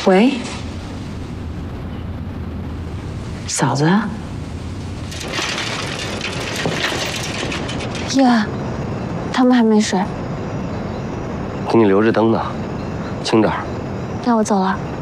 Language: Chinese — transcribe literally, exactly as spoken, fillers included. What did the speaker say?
喂，嫂子。 叶，他们还没睡， 给你留着灯呢，轻点儿。 那我走了。